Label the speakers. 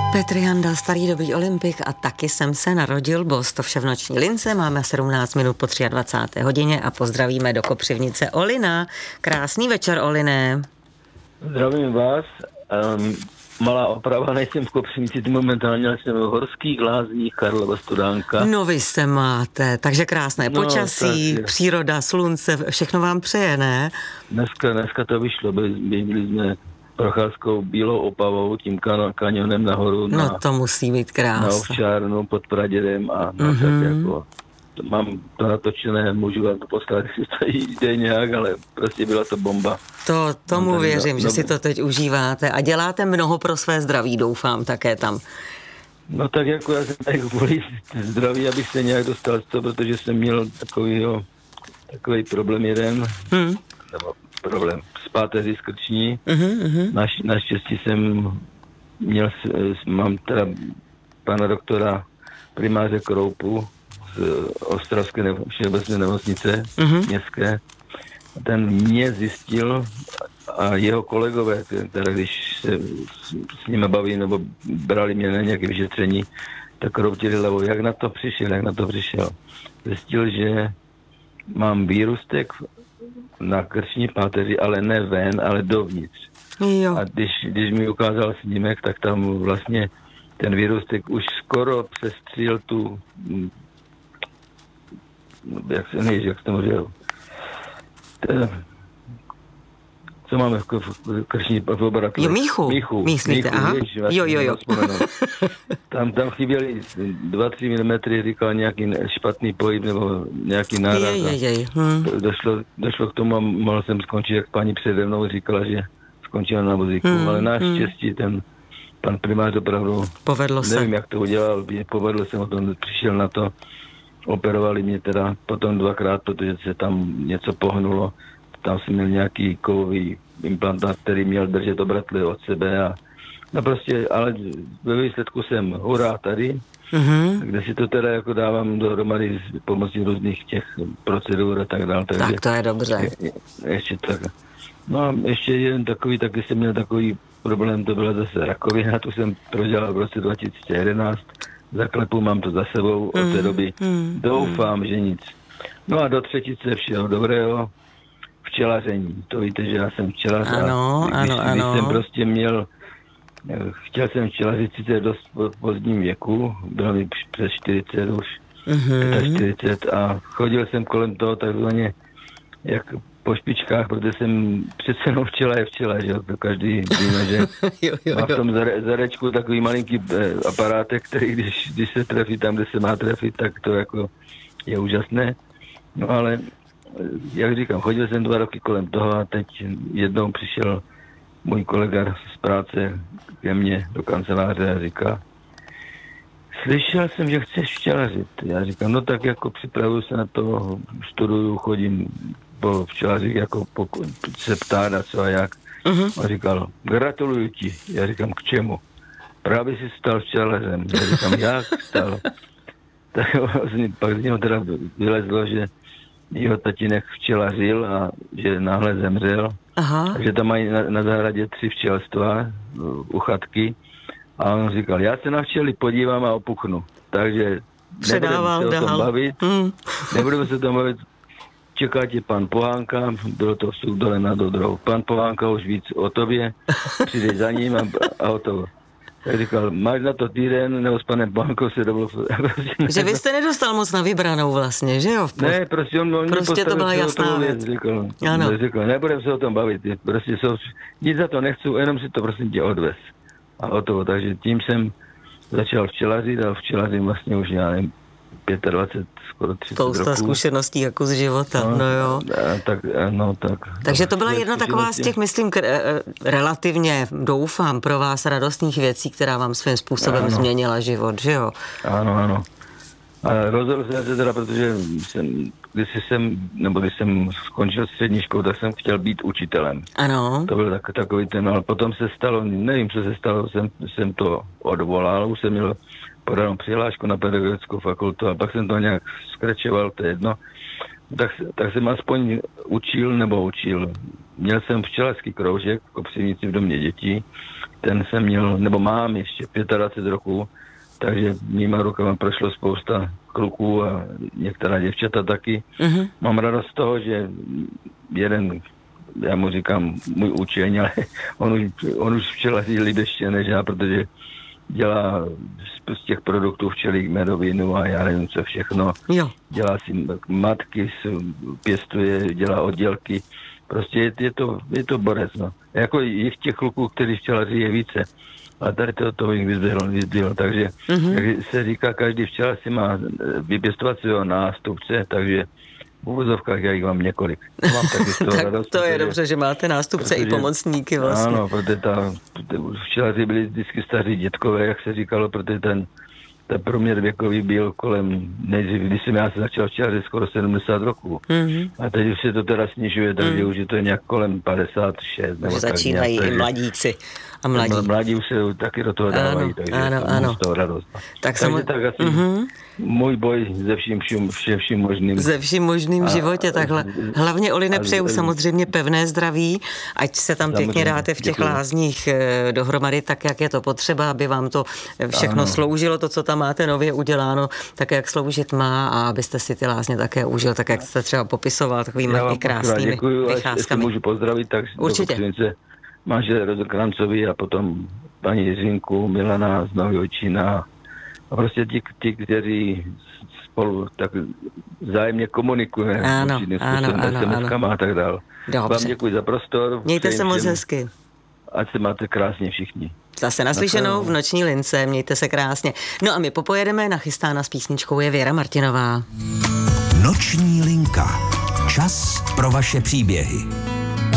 Speaker 1: Petr Janda, starý dobrý olympik a taky jsem se narodil, boss, to vše v noční lince, máme 17 minut po 23. hodině a pozdravíme do Kopřivnice Olina. Krásný večer, Oliné.
Speaker 2: Zdravím vás. Malá oprava, nejsem v Kopřivnici, momentálně jsem v Horských Lázních, Karlova Studánka.
Speaker 1: No vy se máte, takže krásné počasí, příroda, slunce, všechno vám přeje, ne?
Speaker 2: Dneska to vyšlo, byli jsme procházkou Bílou Opavou, tím kanionem nahoru.
Speaker 1: No to musí být krásné.
Speaker 2: Na Ovčárnu pod Pradědem a tak jako... Mám to natočené, můžu vám to poslat, jestli to jde nějak, ale prostě byla to bomba.
Speaker 1: Tomu věřím, že si to teď užíváte a děláte mnoho pro své zdraví, doufám, také tam.
Speaker 2: No tak jako já jsem tady kvůli zdraví, abych se nějak dostal z toho, protože jsem měl takový problém jeden, nebo problém s páteří skrční. Naštěstí mám teda pana doktora primáře Kroupu z Ostravské všeobecné nemocnice městské. Ten mě zjistil a jeho kolegové, teda když se s nimi baví nebo brali mě na nějaké vyšetření, tak kroutili hlavou, jak na to přišel. Zjistil, že mám výrůstek na krční páteři, ale ne ven, ale dovnitř.
Speaker 1: Jo.
Speaker 2: A když mi ukázal snímek, tak tam vlastně ten výrůstek už skoro přestřel tu, jak se to může, co máme v krční oboráku?
Speaker 1: Míchu. Myslíte, aha. Jo.
Speaker 2: Tam chyběly 2-3 mm, říkal nějaký špatný pohyb nebo nějaký náraz. Došlo k tomu a mohl jsem skončit, jak paní přede mnou říkala, že skončila na vozíku. Ale naštěstí ten pan primář opravdu, nevím, jak to udělal, povedlo se o tom, přišel na to, operovali mě teda potom 2krát, protože se tam něco pohnulo. Tam jsem měl nějaký kovový implantát, který měl držet obratle od sebe a no prostě, ale ve výsledku jsem hurá tady, kde si to teda jako dávám dohromady s pomocí různých těch procedur a tak dále.
Speaker 1: Tak to je dobře.
Speaker 2: Ještě tak. No a ještě jeden takový, taky jsem měl takový problém, to byla zase rakovina, tu jsem prodělal v roce 2011. Zaklepu, mám to za sebou od té doby. Doufám, že nic. No a do třetice všeho dobrého. Včelaření. To víte, že já jsem včelař.
Speaker 1: Ano.
Speaker 2: Když jsem prostě chtěl jsem včelařit sice dost v pozdním věku, bylo mi přes 40 už, 45 a chodil jsem kolem toho takzvaně jak po špičkách, protože jsem přece jenom včela je včela, že to každý víme, že má v tom zarečku takový malinký aparátek, který když se trefí tam, kde se má trefit, tak to jako je úžasné. No ale, jak říkám, chodil jsem 2 roky kolem toho a teď jednou přišel můj kolega z práce ke mně do kanceláře a říká, slyšel jsem, že chceš včelařit. Já říkám, no tak jako připravuju se na to, studuju, chodím po včelařích, jako se ptát a co a jak. A říkal, gratuluju ti. Já říkám, k čemu? Právě jsi stal včelařem. Já říkám, jak stal? Tak pak z něho teda vylezlo, že jeho tatínek včelařil a že náhle zemřel. Že tam mají na zahradě 3 včelstva u chatky. A on říkal, já se na včely podívám a opuchnu. Takže nebudeme se o tom bavit. Nebudeme se o tom bavit. Čeká tě pan Pohánka, bylo to vstup dole na Dodrou. Pan Pohánka už víc o tobě, přijdeš za ním a hotovo. Tak říkal, máš na to týden, nebo s panem Pohánkou se domluv.
Speaker 1: Že vy jste nedostal moc na vybranou vlastně, že jo?
Speaker 2: Ne, prostě on
Speaker 1: prostě to byla jasná věc.
Speaker 2: Říkal, nebudeme se o tom bavit, prostě nic za to nechci, jenom si to prosím tě odvez. A hotovo, takže tím jsem začal včelařit a včelařím vlastně už já nevím, 25, skoro 30 roků.
Speaker 1: Spousta zkušeností jako z života, no jo.
Speaker 2: Tak.
Speaker 1: Takže to byla jedna taková z těch, myslím, relativně, doufám, pro vás radostných věcí, která vám svým způsobem změnila život, že jo?
Speaker 2: Ano. A rozhodl jsem se teda, protože když jsem skončil střední školu, tak jsem chtěl být učitelem.
Speaker 1: Ano.
Speaker 2: To byl takový ten, ale potom se stalo, nevím, co se stalo, jsem to odvolal, už jsem měl podanou přihlášku na pedagogickou fakultu a pak jsem to nějak skračoval, to je jedno. Tak jsem aspoň učil. Měl jsem včelařský kroužek v Kopřivnici v domě dětí, ten jsem měl, nebo mám ještě 25 roků, takže mýma rukama prošlo spousta kluků a některá děvčata taky. Mám radost z toho, že jeden, já mu říkám můj učeň, ale on už včelaří líp ještě než já, protože dělá z těch produktů včelích medovinu a já nevím co všechno.
Speaker 1: Jo.
Speaker 2: Dělá si matky, pěstuje, dělá oddělky. Prostě je to borec, no. Jako je těch kluků, kteří včelaří je více. A tady to bych vyzdvihl. Takže jak se říká, každý včelař si má vypěstovat svého nástupce, takže v uvozovkách já jich mám několik. Mám taky z toho
Speaker 1: tak
Speaker 2: radost,
Speaker 1: to je dobře, že máte nástupce i pomocníky vlastně.
Speaker 2: Ano, protože včelaři byli vždycky staří dětkové, jak se říkalo, protože ten průměr věkový byl kolem, nejdřív, když jsem já se začal včelařit skoro 70 roků. A teď už se to teda snižuje, takže už je to nějak kolem 56. Nebo
Speaker 1: začínají
Speaker 2: tak nějak,
Speaker 1: i mladíci a mladí.
Speaker 2: Mladí už se taky do toho dávají, takže
Speaker 1: ano.
Speaker 2: z toho radost.
Speaker 1: Tak
Speaker 2: asi můj boj se vším možným.
Speaker 1: Ze vším možným v životě, takhle. Hlavně Oli nepřeju samozřejmě pevné zdraví, ať se tam pěkně dáte v těch lázních dohromady, tak jak je to potřeba, aby vám to všechno sloužilo, to, co tam máte nově uděláno, tak jak sloužit má a abyste si ty lázně také užil, tak jak jste třeba popisoval takovými krásnými vycházkami.
Speaker 2: Můžu pozdravit, tak
Speaker 1: určitě.
Speaker 2: Manžel Rozokrancovi a potom paní Jiřinku, Milana z Nového Čína a prostě ti, kteří spolu tak vzájemně komunikuje.
Speaker 1: Ano.
Speaker 2: A tak dál. Vám děkuji za prostor.
Speaker 1: Mějte se moc hezky.
Speaker 2: Ať se máte krásně všichni.
Speaker 1: Zase naslyšenou v Noční lince, mějte se krásně. No a my popojedeme, nachystána s písničkou je Věra Martinová.
Speaker 3: Noční linka. Čas pro vaše příběhy.